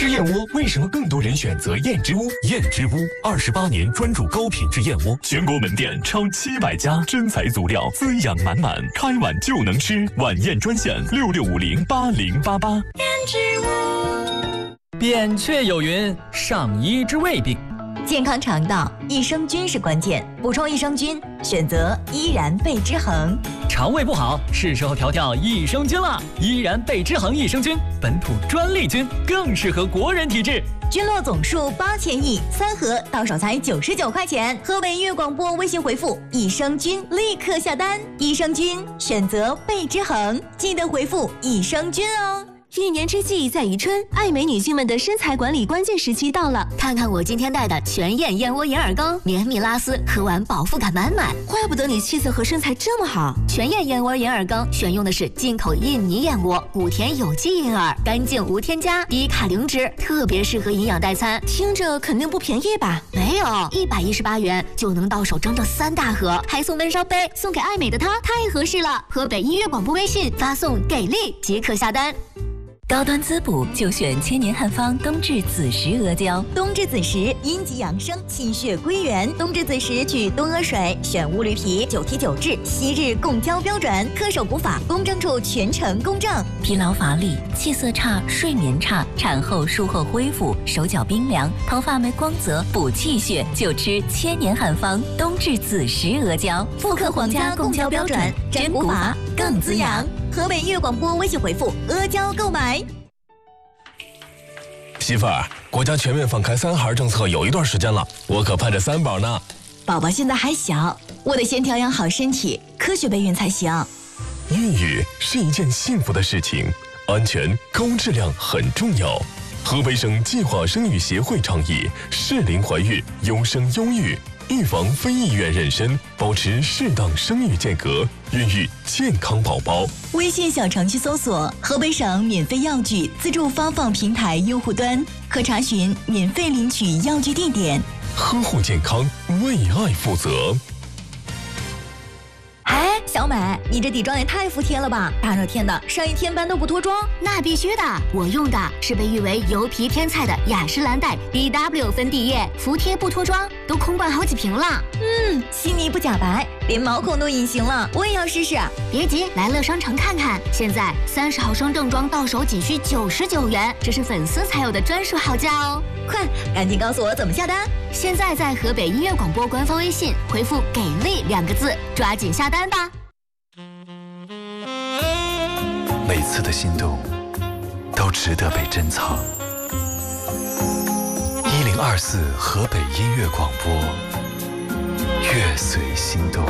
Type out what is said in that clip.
吃燕窝为什么更多人选择燕之屋？燕之屋28年专注高品质燕窝，全国门店超700家，真材足料，滋养满满，开碗就能吃。晚宴专线66508088。 燕之屋。 扁鹊有云：上医之未病。 健康肠道，益生菌是关键。补充益生菌，选择依然贝之恒。 肠胃不好，是时候调调益生菌了。依然贝之恒益生菌，本土专利菌，更适合国人体质。 菌落总数8000亿，3盒到手才99块钱。河北音乐广播微信回复“益生菌”立刻下单。益生菌选择贝之恒，记得回复“益生菌”哦。 一年之计在于春，爱美女性们的身材管理关键时期到了。看看我今天带的全燕燕窝银耳羹，绵密拉丝，喝完饱腹感满满。怪不得你气色和身材这么好。全燕燕窝银耳羹选用的是进口印尼燕窝，古田有机银耳，干净无添加，低卡零脂，特别适合营养代餐。听着肯定不便宜吧？没有，118元就能到手整整3大盒，还送温烧杯，送给爱美的她，太合适了。河北音乐广播微信发送“给力”即可下单。 高端滋补就选千年汉方冬至子时阿胶。 冬至子时阴极养生，气血归元。冬至子时取冬阿水，选乌驴皮，9提9制，昔日供胶标准，恪守古法，公证处全程公证。 疲劳乏力、气色差、睡眠差，产后术后恢复，手脚冰凉，头发没光泽，补气血就吃千年汉方冬至子时阿胶， 复刻皇家供胶标准，真古法更滋养。河北音乐广播微信回复阿胶购买。 媳妇儿，国家全面放开3孩政策有一段时间了，我可盼着3宝呢。 宝宝现在还小，我得先调养好身体，科学备孕才行。 孕育是一件幸福的事情，安全高质量很重要。河北省计划生育协会倡议适龄怀孕，优生优育，预防非意愿妊娠，保持适当生育间隔，孕育健康宝宝。 微信小程序搜索河北省免费药具自助发放平台用户端，可查询免费领取药具地点。 呵护健康，为爱负责。 哎，小美，你这底妆也太服帖了吧！大热天的，上一天班都不脱妆？ 那必须的，我用的是被誉为油皮天菜的雅诗兰黛 BW 粉底液，服帖不脱妆，都空灌好几瓶了。 细腻不假白，连毛孔都隐形了，我也要试试。 别急，来乐商城看看，现在30毫升正装到手仅需99元，这是粉丝才有的专属好价哦！ 快，赶紧告诉我怎么下单。 现在在河北音乐广播官方微信回复“给力”2个字，抓紧下单吧。 每次的心动都值得被珍藏。1024河北音乐广播，乐随心动。